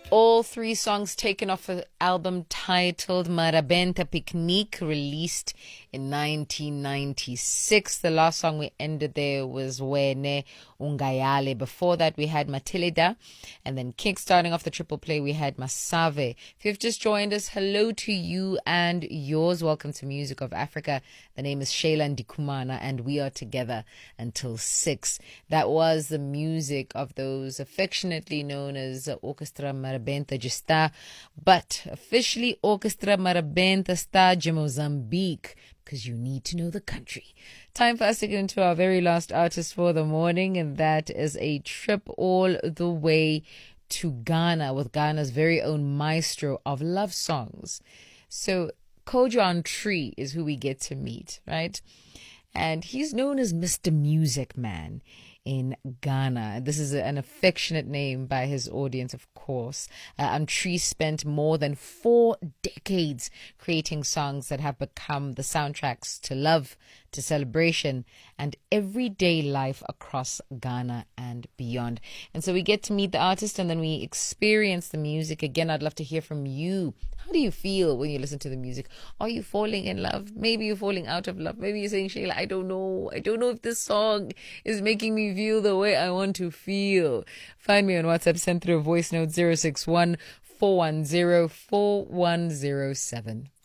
All three songs taken off an album titled Marabenta Picnic, released in 1996. The last song we ended there was Wene Ungayale. Before that, we had Matilda. And then kickstarting off the triple play, we had Masave. If you've just joined us, hello to you and yours. Welcome to Music of Africa. The name is Shayla Ndikumana, and we are together until 6. That was the music of those affectionately known as Orchestra Marabenta Gesta, but officially Orchestra Marabenta Sta de Mozambique, because you need to know the country. Time for us to get into our very last artist for the morning, and that is a trip all the way to Ghana with Ghana's very own maestro of love songs. So Kojo Tree is who we get to meet, right? And he's known as Mr. Music Man in Ghana. This is an affectionate name by his audience, of course. Tree spent more than 4 decades creating songs that have become the soundtracks to love, to celebration, and everyday life across Ghana and beyond. And so we get to meet the artist and then we experience the music. Again, I'd love to hear from you. How do you feel when you listen to the music? Are you falling in love? Maybe you're falling out of love. Maybe you're saying, Shayla, I don't know. I don't know if this song is making me feel the way I want to feel. Find me on WhatsApp. Send through a voice note 061 410 4107.